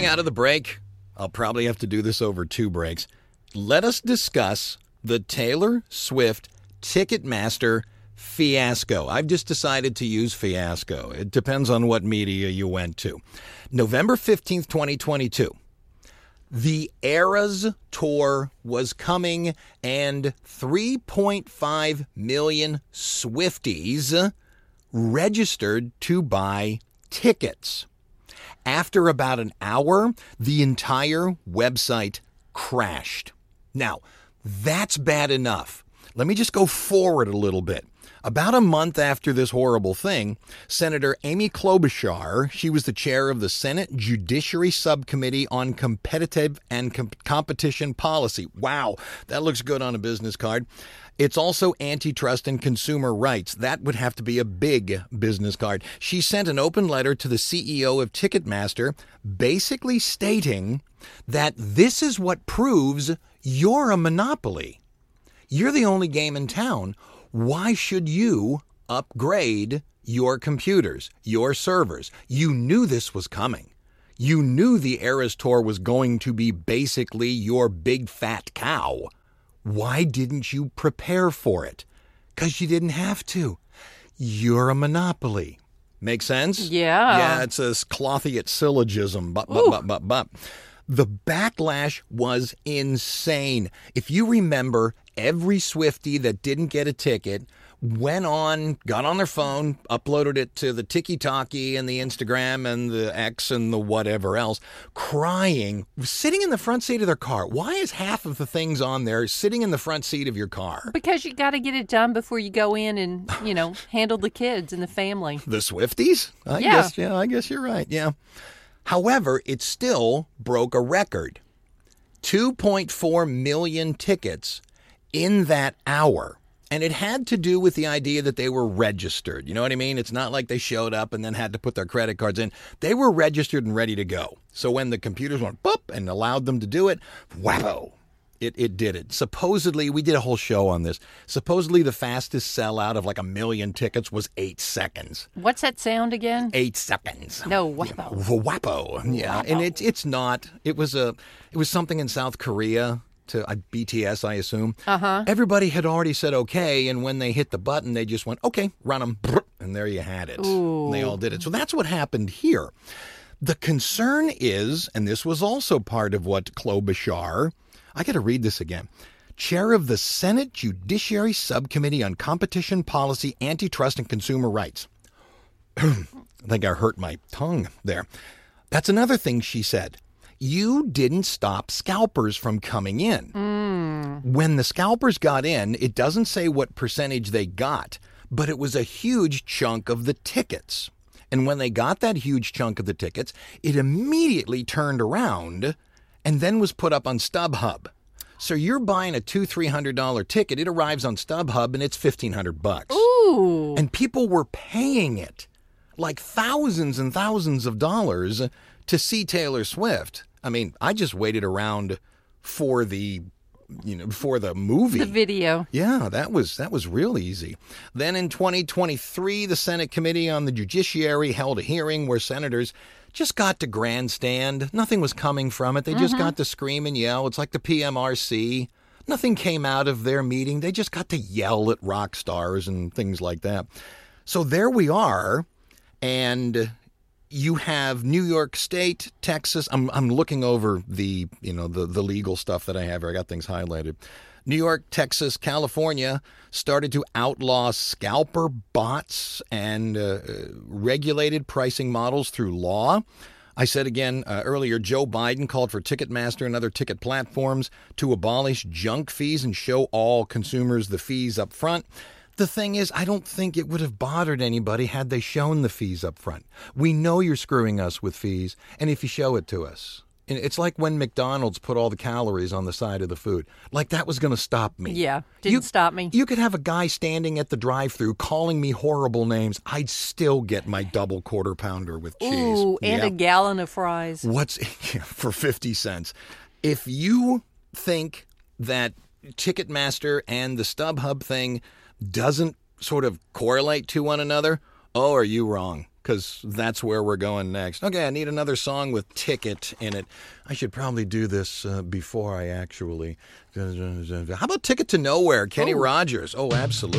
Coming out of the break, I'll probably have to do this over 2 breaks. Let us discuss the Taylor Swift Ticketmaster fiasco. I've just decided to use fiasco. It depends on what media you went to. November 15th, 2022. The Eras Tour was coming, and 3.5 million Swifties registered to buy tickets. After about an hour, the entire website crashed. Now, that's bad enough. Let me just go forward a little bit. About a month after this horrible thing, Senator Amy Klobuchar, she was the chair of the Senate Judiciary Subcommittee on Competitive and Competition Policy. Wow, that looks good on a business card. It's also antitrust and consumer rights. That would have to be a big business card. She sent an open letter to the CEO of Ticketmaster, basically stating that this is what proves you're a monopoly. You're the only game in town. Why should you upgrade your computers, your servers? You knew this was coming. You knew the Eras Tour was going to be basically your big fat cow. Why didn't you prepare for it? Because you didn't have to. You're a monopoly. Make sense? Yeah. Yeah, it's a Clothiot syllogism. The backlash was insane. If you remember, every Swiftie that didn't get a ticket went on, got on their phone, uploaded it to the Tiki-Taki and the Instagram and the X and the whatever else, crying, sitting in the front seat of their car. Why is half of the things on there sitting in the front seat of your car? Because you got to get it done before you go in and, handle the kids and the family. The Swifties? I guess you're right. Yeah. However, it still broke a record. 2.4 million tickets in that hour. And it had to do with the idea that they were registered. You know what I mean? It's not like they showed up and then had to put their credit cards in. They were registered and ready to go. So when the computers went boop and allowed them to do it, whammo, it did it. Supposedly, we did a whole show on this. Supposedly, the fastest sellout of like 1 million tickets was 8 seconds. What's that sound again? 8 seconds. No, whappo. Whappo. Yeah, and it's not. It was something in South Korea. To BTS, I assume. Everybody had already said okay, and when they hit the button, they just went, okay, run them, and there you had it. Ooh. And they all did it. So that's what happened here. The concern is, and this was also part of what Klobuchar, I got to read this again, chair of the Senate Judiciary Subcommittee on Competition Policy, Antitrust, and Consumer Rights. I think I hurt my tongue there. That's another thing she said. You didn't stop scalpers from coming in. When the scalpers got in, it doesn't say what percentage they got, but it was a huge chunk of the tickets. And when they got that huge chunk of the tickets, it immediately turned around and then was put up on StubHub. So you're buying a $200-300 ticket, it arrives on StubHub and it's $1,500. Ooh. And people were paying it like thousands and thousands of dollars to see Taylor Swift. I mean, I just waited around for the movie. The video. Yeah, that was real easy. Then in 2023, the Senate Committee on the Judiciary held a hearing where senators just got to grandstand. Nothing was coming from it. They just got to scream and yell. It's like the PMRC. Nothing came out of their meeting. They just got to yell at rock stars and things like that. So there we are, and you have New York State, Texas. I'm looking over the legal stuff that I have here. I got things highlighted. New York, Texas, California started to outlaw scalper bots and regulated pricing models through law. I said again earlier, Joe Biden called for Ticketmaster and other ticket platforms to abolish junk fees and show all consumers the fees up front. The thing is, I don't think it would have bothered anybody had they shown the fees up front. We know you're screwing us with fees, and if you show it to us. It's like when McDonald's put all the calories on the side of the food. Like that was going to stop me. Yeah, didn't stop me. You could have a guy standing at the drive-thru calling me horrible names. I'd still get my double quarter pounder with cheese. Ooh, and a gallon of fries. For 50 cents. If you think that Ticketmaster and the StubHub thing doesn't sort of correlate to one another, are you wrong? because that's where we're going next. Okay, I need another song with Ticket in it. I should probably do this before I actually... How about Ticket to Nowhere, Kenny Rogers? Oh, absolutely.